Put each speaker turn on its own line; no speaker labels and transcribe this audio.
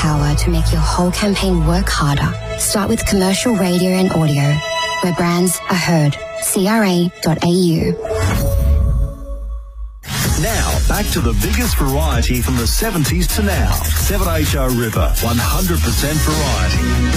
power to make your whole campaign work harder. Start with commercial radio and audio, where brands are heard. CRA.au.
Now, back to the biggest variety from the 70s to now. 7HO River, 100% variety.